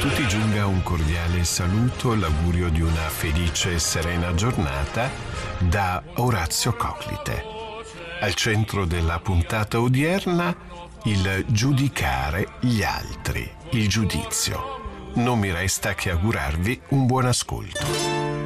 tutti giunga un cordiale saluto, l'augurio di una felice e serena giornata da Orazio Coclite. Al centro della puntata odierna il giudicare gli altri, il giudizio. Non mi resta che augurarvi un buon ascolto.